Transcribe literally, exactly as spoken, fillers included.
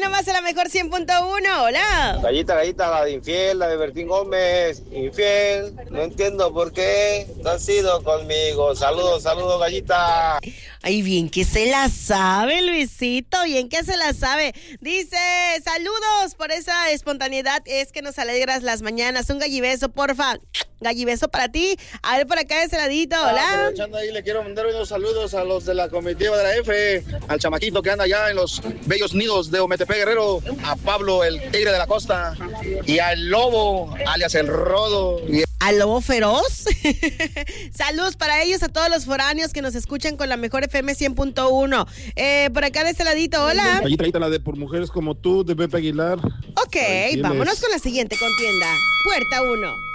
nomás a la mejor cien punto uno. Hola. Gallita, gallita, la de infiel, la de Bertín Gómez. Infiel, no entiendo por qué no has sido conmigo. Saludos, saludos, gallita. Ay, bien que se la sabe, Luisito, bien que se la sabe. Dice, saludos por esa espontaneidad, es que nos alegras las mañanas. Un gallibeso, porfa. Gallibeso para ti. A ver, por acá de ese ladito, hola. Ah, aprovechando ahí, le quiero mandar unos saludos a los de la comitiva de la F, al chamaquito que anda allá en los bellos nidos de Ometepec, Guerrero, a Pablo, el tigre de la costa, y al lobo, alias el rodo. Y... ¿Al lobo feroz? Saludos para ellos, a todos los foráneos que nos escuchan con la mejor F M cien punto uno. Eh, por acá de este ladito, hola. Gallita, gallita, la de Por Mujeres Como Tú, de Pepe Aguilar. Ok, vámonos con la siguiente contienda. Puerta uno.